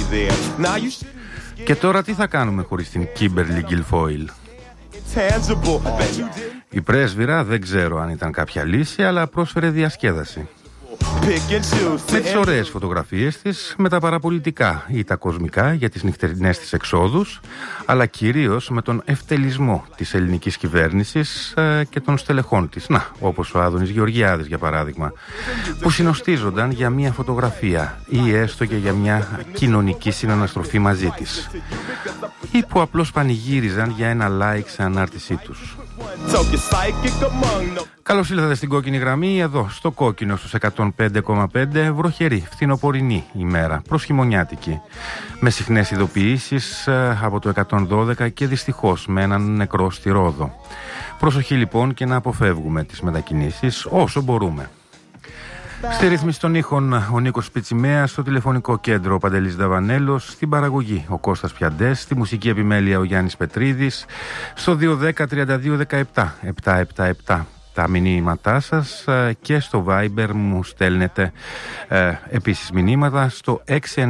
Και τώρα τι θα κάνουμε χωρίς την Κίμπερλι Γκιλφόιλ? Η πρέσβυρα δεν ξέρω αν ήταν κάποια λύση, αλλά πρόσφερε διασκέδαση. Με τις ωραίες φωτογραφίες της, με τα παραπολιτικά ή τα κοσμικά για τις νυχτερινές της εξόδους, αλλά κυρίως με τον ευτελισμό της ελληνικής κυβέρνησης και των στελεχών της. Να, όπως ο Άδωνης Γεωργιάδης για παράδειγμα, που συνοστίζονταν για μια φωτογραφία ή έστω και για μια κοινωνική συναναστροφή μαζί της, ή που απλώς πανηγύριζαν για ένα like σε ανάρτησή τους. Καλώς ήλθατε στην κόκκινη γραμμή, εδώ στο κόκκινο στους 105,5, βροχερή, φθινοπορεινή ημέρα, προσχειμωνιάτικη, με συχνές ειδοποιήσεις από το 112 και δυστυχώς με έναν νεκρό στη Ρόδο. Προσοχή λοιπόν και να αποφεύγουμε τις μετακινήσεις όσο μπορούμε. Στη ρύθμιση των ήχων ο Νίκος Πιτσιμέας, στο τηλεφωνικό κέντρο ο Παντελής Δαβανέλος, στην παραγωγή ο Κώστας Πιαντές, στη μουσική επιμέλεια ο Γιάννης Πετρίδης, στο 210-3217-777 τα μηνύματά σας και στο Viber μου στέλνετε επίσης μηνύματα στο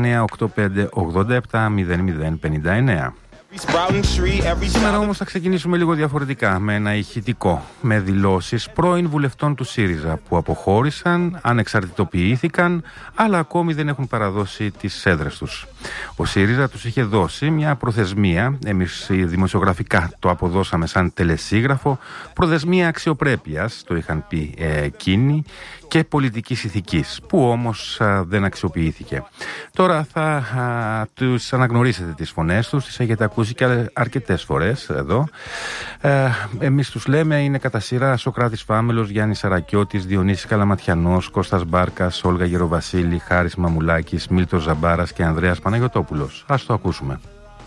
6985-870059. Σήμερα όμως θα ξεκινήσουμε λίγο διαφορετικά, με ένα ηχητικό, με δηλώσεις πρώην βουλευτών του ΣΥΡΙΖΑ που αποχώρησαν, ανεξαρτητοποιήθηκαν, αλλά ακόμη δεν έχουν παραδώσει τις έδρες τους. Ο ΣΥΡΙΖΑ τους είχε δώσει μια προθεσμία, εμείς δημοσιογραφικά το αποδώσαμε σαν τελεσίγραφο, προθεσμία αξιοπρέπειας, το είχαν πει εκείνοι, και πολιτικής ηθικής, που όμως δεν αξιοποιήθηκε. Τώρα θα τους αναγνωρίσετε τις φωνές τους, τις έχετε ακούσει και αρκετές φορές εδώ. Εμείς τους λέμε, είναι κατά σειρά Σωκράτης Φάμελος, Γιάννης Σαρακιώτης, Διονύσης Καλαματιανός, Κώστας Μπάρκας, Όλγα Γεροβασίλη, Χάρης Μαμουλάκης, Μίλτος Ζαμπάρας και Ανδρέας Παναγιωτόπουλος. Ας το ακούσουμε.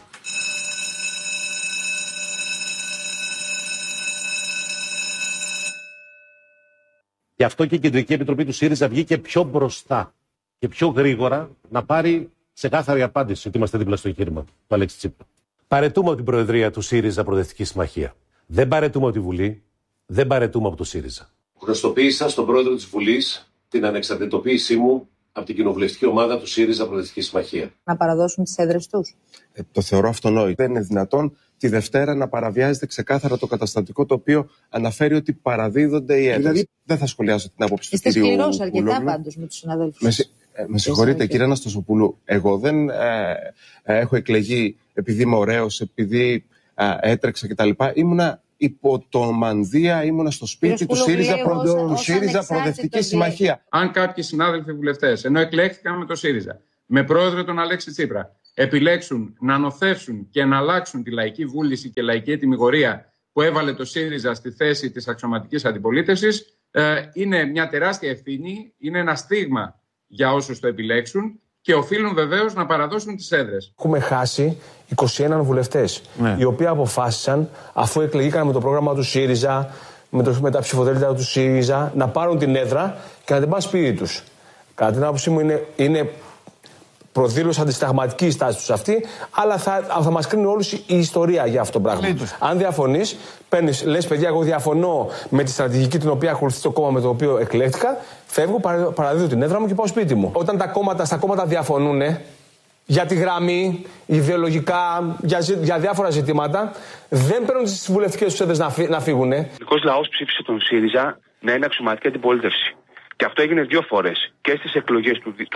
Γι' αυτό και η Κεντρική Επιτροπή του ΣΥΡΙΖΑ βγήκε πιο μπροστά και πιο γρήγορα να πάρει ξεκάθαρη απάντηση ότι είμαστε δίπλα στο εγχείρημα του Αλέξη Τσίπρα. Παρετούμε από την Προεδρία του ΣΥΡΙΖΑ Προοδευτική Συμμαχία. Δεν παρετούμε από τη Βουλή, δεν παρετούμε από το ΣΥΡΙΖΑ. Γνωστοποίησα στον πρόεδρο της Βουλής την ανεξαρτητοποίησή μου από την κοινοβουλευτική ομάδα του ΣΥΡΙΖΑ Προοδευτική Συμμαχία. Να παραδώσουν τις έδρες τους. Το θεωρώ αυτονόητο. Δεν είναι δυνατόν τη Δευτέρα να παραβιάζεται ξεκάθαρα το καταστατικό το οποίο αναφέρει ότι παραδίδονται οι έδρες. Δηλαδή, δεν θα σχολιάσω την άποψη του κυρίου Πουλόγλου. Είστε σκληρός αρκετά πάντως με τους συναδέλφους. Με συγχωρείτε, κύριε Αναστασοπούλου, εγώ δεν έχω εκλεγεί επειδή είμαι ωραίος, επειδή έτρεξα κτλ. Ήμουνα υπό το μανδύα, ήμουνα στο σπίτι του ΣΥΡΙΖΑ Προοδευτική Συμμαχία. Αν κάποιοι συνάδελφοι βουλευτές, ενώ εκλέχθηκαν με το ΣΥΡΙΖΑ, με πρόεδρο τον Αλέξη Τσίπρα, επιλέξουν να νοθεύσουν και να αλλάξουν τη λαϊκή βούληση και λαϊκή ετυμηγορία που έβαλε το ΣΥΡΙΖΑ στη θέση της αξιωματικής αντιπολίτευσης, είναι μια τεράστια ευθύνη, είναι ένα στίγμα για όσους το επιλέξουν και οφείλουν βεβαίως να παραδώσουν τις έδρες. Έχουμε χάσει 21 βουλευτές, οι οποίοι αποφάσισαν, αφού εκλεγήκαν με το πρόγραμμα του ΣΥΡΙΖΑ, με τα ψηφοδέλτια του ΣΥΡΙΖΑ, να πάρουν την έδρα και να την πάνε σπίτι τους. Κατά την άποψή μου είναι προδήλωση αντισυνταγματική η στάση τους αυτή, αλλά θα μας κρίνει όλους η ιστορία για αυτό το πράγμα. Αν διαφωνείς, λες παιδιά, εγώ διαφωνώ με τη στρατηγική την οποία ακολουθεί το κόμμα με το οποίο εκλέχτηκα, φεύγω, παραδίδω την έδρα μου και πάω σπίτι μου. Όταν στα κόμματα διαφωνούν για τη γραμμή, ιδεολογικά, για διάφορα ζητήματα, δεν παίρνουν τις βουλευτικές τους έδρες να φύγουν. Ο ελληνικός λαός ψήφισε τον ΣΥΡΙΖΑ να είναι αξιωματική αντιπολίτευση. Και αυτό έγινε 2 φορές. Και στις εκλογές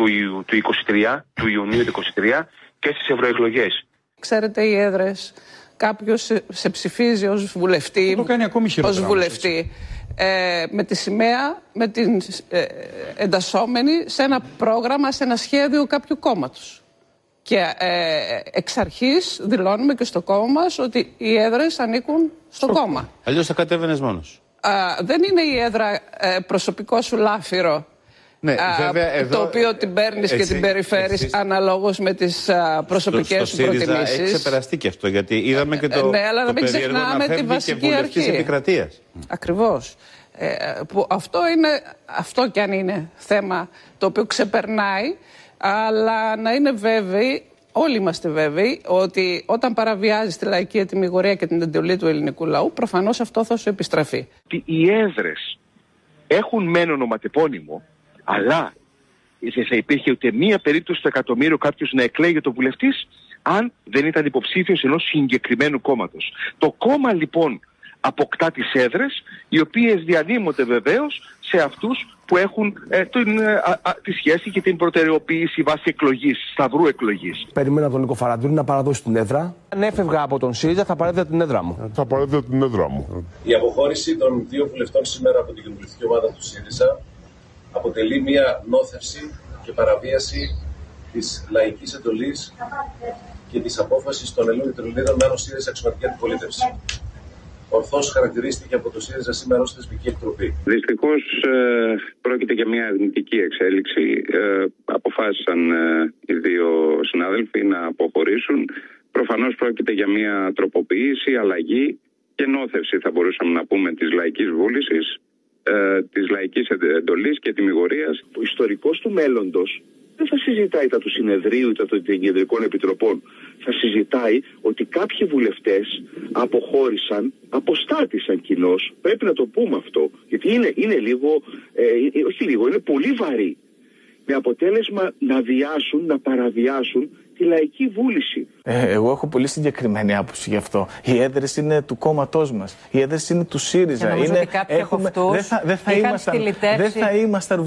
του Ιουνίου του 2023 και στις ευρωεκλογές. Ξέρετε, οι έδρες, κάποιος σε ψηφίζει ως βουλευτή. Το κάνει ακόμη χειρότερα. Ως βουλευτή. Με τη σημαία, με την εντασσόμενη σε ένα πρόγραμμα, σε ένα σχέδιο κάποιου κόμματος. Και εξ αρχής δηλώνουμε και στο κόμμα μας ότι οι έδρες ανήκουν στο κόμμα. Αλλιώς θα κατέβαινες μόνος. Δεν είναι η έδρα προσωπικό σου λάφυρο, ναι, βέβαια, εδώ, το οποίο την παίρνεις και την περιφέρεις αναλόγως με τις προσωπικές σου προτιμήσεις. Έχει ξεπεραστεί και αυτό, γιατί είδαμε και το, ναι, αλλά το μην ξεχνάμε τη βασική αρχή. Επικρατείας. Ακριβώς. Που αυτό κι αν είναι θέμα το οποίο ξεπερνάει, αλλά να είναι βέβαιοι, όλοι είμαστε βέβαιοι, ότι όταν παραβιάζεις τη λαϊκή ετυμηγορία και την εντολή του ελληνικού λαού, προφανώς αυτό θα σου επιστραφεί. Οι έδρες έχουν μεν ονοματεπώνυμο, αλλά θα υπήρχε ούτε μία περίπτωση στο εκατομμύριο κάποιος να εκλέγει το βουλευτής αν δεν ήταν υποψήφιος ενός συγκεκριμένου κόμματος. Το κόμμα λοιπόν αποκτά τις έδρες, οι οποίες διανύμονται βεβαίως σε αυτούς που έχουν τη σχέση και την προτεραιοποίηση βάσει εκλογής, σταυρού εκλογής. Περίμενα τον Νίκο Φαραντούρη να παραδώσει την έδρα. Αν έφευγα από τον ΣΥΡΙΖΑ θα παρέδιδα την έδρα μου. Η αποχώρηση των 2 βουλευτών σήμερα από την κοινοβουλευτική ομάδα του ΣΥΡΙΖΑ αποτελεί μια νόθευση και παραβίαση της λαϊκής εντολής και της απόφασης των Ελλήνων με άνω ΣΥΡΙΖΑ αξιωματική αντιπολίτευση. Ορθώς χαρακτηρίστηκε από το ΣΥΡΙΖΑ σήμερα ως θεσμική επιτροπή. Δυστυχώς πρόκειται για μια αρνητική εξέλιξη. Αποφάσισαν οι 2 συνάδελφοι να αποχωρήσουν. Προφανώς πρόκειται για μια τροποποίηση, αλλαγή και νόθευση, θα μπορούσαμε να πούμε, της λαϊκής βούλησης, της λαϊκής εντολής και τιμιγορίας. Ο ιστορικός του μέλλοντος δεν θα συζητάει τα του συνεδρίου ή τα των κεντρικών επιτροπών. Θα συζητάει ότι κάποιοι βουλευτές αποχώρησαν, αποστάτησαν κοινώς. Πρέπει να το πούμε αυτό, γιατί είναι λίγο, όχι λίγο, είναι πολύ βαρύ. Με αποτέλεσμα να βιάσουν, να παραβιάσουν τη λαϊκή βούληση. Εγώ έχω πολύ συγκεκριμένη άποψη γι' αυτό. Οι έδρες είναι του κόμματός μας. Οι έδρες είναι του ΣΥΡΙΖΑ. Δεν θα ήμασταν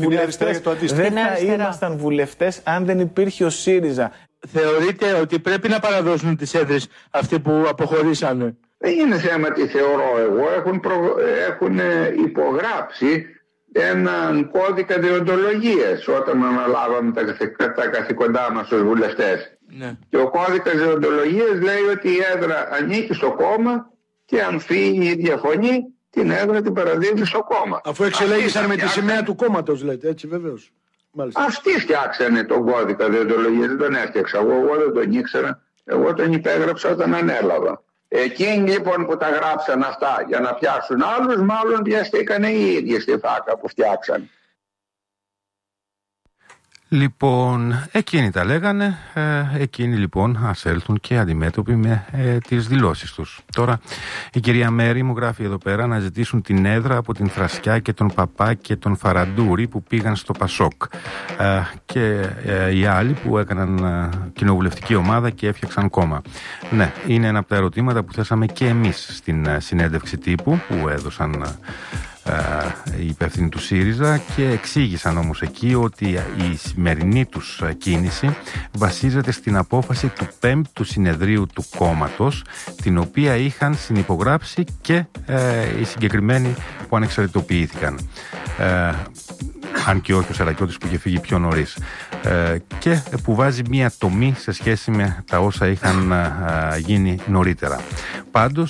βουλευτές αν δεν υπήρχε ο ΣΥΡΙΖΑ. Θεωρείτε ότι πρέπει να παραδώσουν τις έδρες αυτοί που αποχωρήσανε? Δεν είναι θέμα τι θεωρώ εγώ. Έχουν υπογράψει έναν κώδικα δεοντολογίας όταν αναλάβαμε τα καθηκοντά μας ως βουλευτές. Ναι. Και ο κώδικας δεοντολογίας λέει ότι η έδρα ανήκει στο κόμμα και αν φύγει η ίδια φωνή, την έδρα την παραδίδει στο κόμμα. Αφού εξελέγησαν με τη σημαία του κόμματος, λέτε, έτσι βεβαίως. Αυτοί φτιάξανε τον κώδικα δεοντολογίας, δεν τον έφτιαξα εγώ δεν τον ήξερα. Εγώ τον υπέγραψα όταν ανέλαβα. Εκείνοι λοιπόν που τα γράψαν αυτά για να πιάσουν άλλους, μάλλον βιαστήκανε οι ίδιοι στη φάκα που φτιάξαν. Λοιπόν, εκείνοι τα λέγανε, εκείνοι λοιπόν ας έλθουν και αντιμέτωποι με τις δηλώσεις τους. Τώρα η κυρία Μέρη μου γράφει εδώ πέρα να ζητήσουν την έδρα από την Θρασκιά και τον Παπά και τον Φαραντούρη που πήγαν στο Πασόκ και οι άλλοι που έκαναν κοινοβουλευτική ομάδα και έφτιαξαν κόμμα. Ναι, είναι ένα από τα ερωτήματα που θέσαμε και εμείς στην συνέντευξη τύπου που έδωσαν οι υπεύθυνοι του ΣΥΡΙΖΑ και εξήγησαν όμως εκεί ότι η σημερινή τους κίνηση βασίζεται στην απόφαση του 5ου συνεδρίου του κόμματος, την οποία είχαν συνυπογράψει και οι συγκεκριμένοι που ανεξαρτητοποιήθηκαν, αν και όχι ο Σερακιώτης που είχε φύγει πιο νωρίς, και που βάζει μία τομή σε σχέση με τα όσα είχαν γίνει νωρίτερα. Πάντως